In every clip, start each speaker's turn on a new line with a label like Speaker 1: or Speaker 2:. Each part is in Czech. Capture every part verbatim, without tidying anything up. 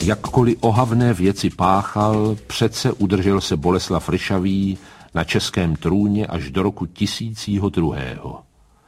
Speaker 1: Jakkoliv ohavné věci páchal, přece udržel se Boleslav Ryšavý na českém trůně až do roku tisícího druhého.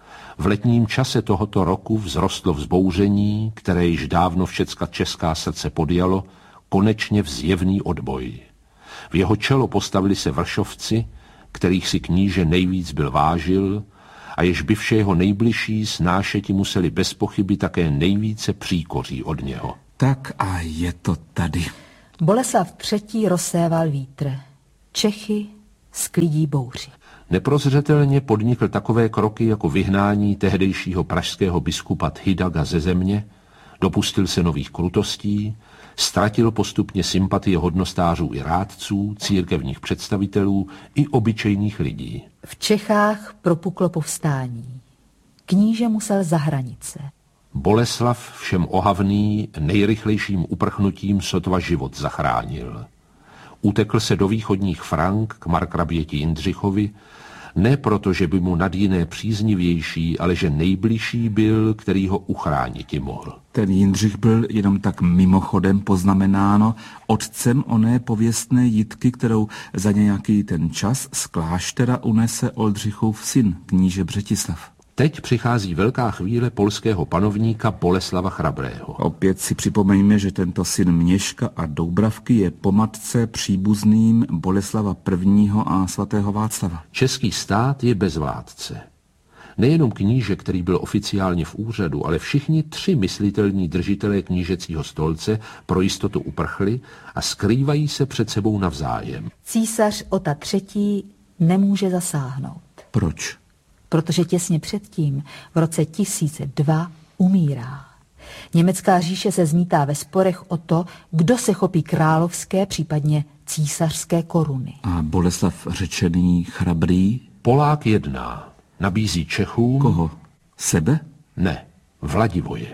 Speaker 1: V letním čase tohoto roku vzrostlo vzbouření, které již dávno všecka česká srdce podjalo, konečně v zjevný odboj. V jeho čelo postavili se vršovci, kterých si kníže nejvíc byl vážil, a jež by vše jeho nejbližší snášeti museli bez pochyby také nejvíce příkoří od něho.
Speaker 2: Tak a je to tady.
Speaker 3: Boleslav třetí rozséval vítr. Čechy sklidí bouři.
Speaker 1: Neprozřetelně podnikl takové kroky jako vyhnání tehdejšího pražského biskupa Thydaga ze země, dopustil se nových krutostí, ztratil postupně sympatie hodnostářů i rádců, církevních představitelů i obyčejných lidí.
Speaker 3: V Čechách propuklo povstání. Kníže musel za hranice.
Speaker 1: Boleslav všem ohavný nejrychlejším uprchnutím sotva život zachránil. Utekl se do východních Frank k markraběti Jindřichovi, ne proto, že by mu nad jiné příznivější, ale že nejbližší byl, který ho uchránit mohl.
Speaker 2: Ten Jindřich byl jenom tak mimochodem poznamenáno otcem oné pověstné Jitky, kterou za nějaký ten čas z kláštera unese Oldřichův syn, kníže Břetislav.
Speaker 1: Teď přichází velká chvíle polského panovníka Boleslava Chrabrého.
Speaker 2: Opět si připomeňme, že tento syn Měška a Doubravky je po matce příbuzným Boleslava prvního a svatého Václava.
Speaker 1: Český stát je bez vládce. Nejenom kníže, který byl oficiálně v úřadu, ale všichni tři myslitelní držitelé knížecího stolce pro jistotu uprchli a skrývají se před sebou navzájem.
Speaker 3: Císař Ota třetí nemůže zasáhnout.
Speaker 2: Proč?
Speaker 3: Protože těsně předtím, v roce tisíc dva, umírá. Německá říše se zmítá ve sporech o to, kdo se chopí královské, případně císařské koruny.
Speaker 2: A Boleslav řečený Chrabrý?
Speaker 1: Polák jedná. Nabízí Čechům...
Speaker 2: Koho? Sebe?
Speaker 1: Ne, Vladivoje.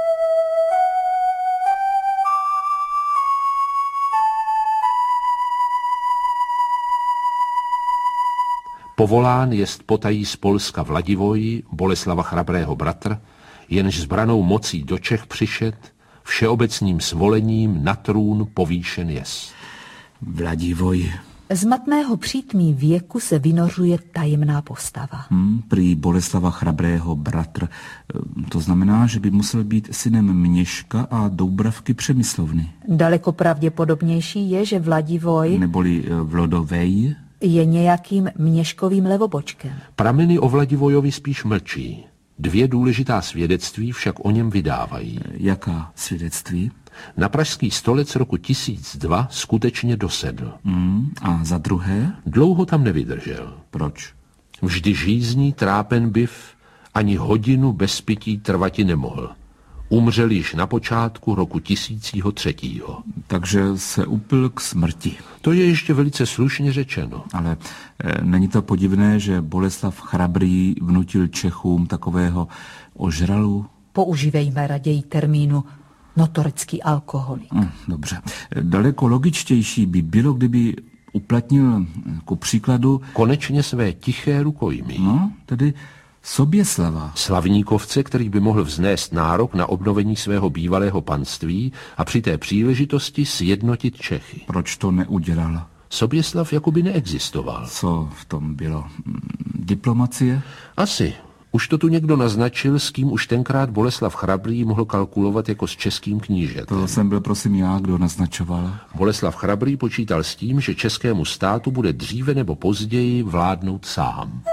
Speaker 1: Povolán jest potají z Polska Vladivoj, Boleslava Chrabrého bratr, jenž zbranou mocí do Čech přišet, všeobecným svolením na trůn povýšen jest.
Speaker 2: Vladivoj.
Speaker 3: Z matného přítmí věku se vynořuje tajemná postava.
Speaker 2: Hmm, prý Boleslava Chrabrého bratr. To znamená, že by musel být synem Měška a Doubravky Přemyslovny.
Speaker 3: Daleko pravděpodobnější je, že Vladivoj...
Speaker 2: Neboli Vlodovej...
Speaker 3: je nějakým Měškovým levobočkem.
Speaker 1: Prameny o Vladivojovi spíš mlčí. Dvě důležitá svědectví však o něm vydávají.
Speaker 2: Jaká svědectví?
Speaker 1: Na pražský stolec roku tisíc dva skutečně dosedl.
Speaker 2: Mm, a za druhé?
Speaker 1: Dlouho tam nevydržel.
Speaker 2: Proč?
Speaker 1: Vždy žízní trápen byv, ani hodinu bez pití trvati nemohl. Umřel již na počátku roku tisícího třetího.
Speaker 2: Takže se upil k smrti.
Speaker 1: To je ještě velice slušně řečeno.
Speaker 2: Ale e, není to podivné, že Boleslav Chrabrý vnutil Čechům takového ožralu?
Speaker 3: Používejme raději termínu notorický alkoholik.
Speaker 2: Hm, dobře. Daleko logičtější by bylo, kdyby uplatnil ku příkladu...
Speaker 1: Konečně své tiché rukojmí.
Speaker 2: No, tedy... Soběslava.
Speaker 1: Slavníkovce, který by mohl vznést nárok na obnovení svého bývalého panství a při té příležitosti sjednotit Čechy.
Speaker 2: Proč to neudělal?
Speaker 1: Soběslav jakoby neexistoval.
Speaker 2: Co v tom bylo? Diplomacie?
Speaker 1: Asi. Už to tu někdo naznačil, s kým už tenkrát Boleslav Chrabrý mohl kalkulovat jako s českým knížetem.
Speaker 2: To jsem byl prosím já, kdo naznačoval.
Speaker 1: Boleslav Chrabrý počítal s tím, že českému státu bude dříve nebo později vládnout sám.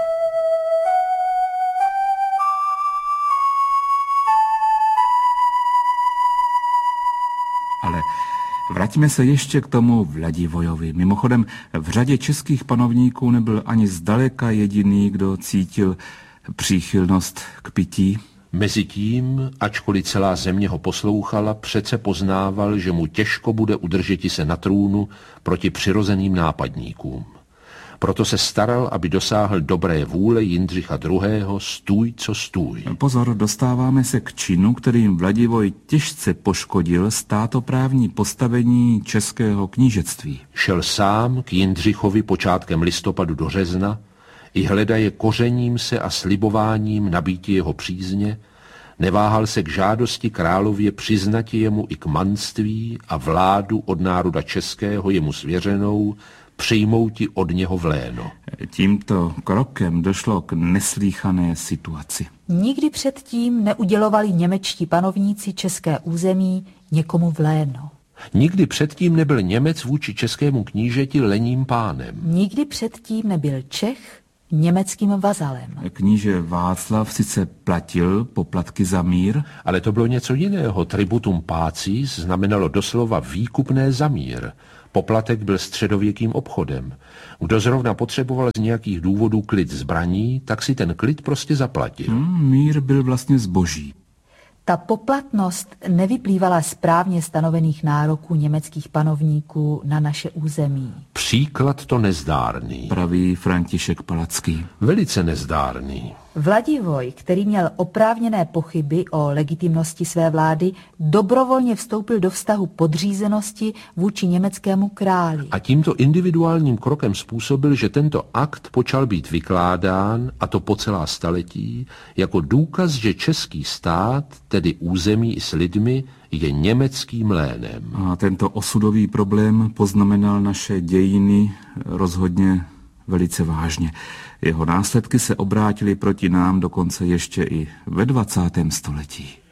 Speaker 2: Ale vraťme se ještě k tomu Vladivojovi. Mimochodem, v řadě českých panovníků nebyl ani zdaleka jediný, kdo cítil příchylnost k pití.
Speaker 1: Mezitím, ačkoliv celá země ho poslouchala, přece poznával, že mu těžko bude udržeti se na trůnu proti přirozeným nápadníkům. Proto se staral, aby dosáhl dobré vůle Jindřicha druhého. Stůj, co stůj.
Speaker 2: Pozor, dostáváme se k činu, kterým Vladivoj těžce poškodil státoprávní postavení českého knížectví.
Speaker 1: Šel sám k Jindřichovi počátkem listopadu do Řezna, i hledaje kořením se a slibováním nabýti jeho přízně, Neváhal se k žádosti králově přiznati jemu i kmanství a vládu od národa českého jemu svěřenou, přijmouti od něho v léno.
Speaker 2: Tímto krokem došlo k neslýchané situaci.
Speaker 3: Nikdy předtím neudělovali němečtí panovníci české území někomu v léno.
Speaker 1: Nikdy předtím nebyl Němec vůči českému knížeti lenním pánem.
Speaker 3: Nikdy předtím nebyl Čech německým vazalem.
Speaker 2: Kníže Václav sice platil poplatky za mír,
Speaker 1: ale to bylo něco jiného. Tributum pacis znamenalo doslova výkupné za mír. Poplatek byl středověkým obchodem. Kdo zrovna potřeboval z nějakých důvodů klid zbraní, tak si ten klid prostě zaplatil.
Speaker 2: Hmm, mír byl vlastně zboží.
Speaker 3: Ta poplatnost nevyplývala z právně stanovených nároků německých panovníků na naše území.
Speaker 1: Příklad to nezdárný.
Speaker 2: Praví František Palacký.
Speaker 1: Velice nezdárný.
Speaker 3: Vladivoj, který měl oprávněné pochyby o legitimnosti své vlády, dobrovolně vstoupil do vztahu podřízenosti vůči německému králi.
Speaker 1: A tímto individuálním krokem způsobil, že tento akt počal být vykládán, a to po celá staletí, jako důkaz, že český stát, tedy území i s lidmi, je německým lénem.
Speaker 2: A tento osudový problém poznamenal naše dějiny rozhodně velice vážně. Jeho následky se obrátily proti nám dokonce ještě i ve dvacátém století.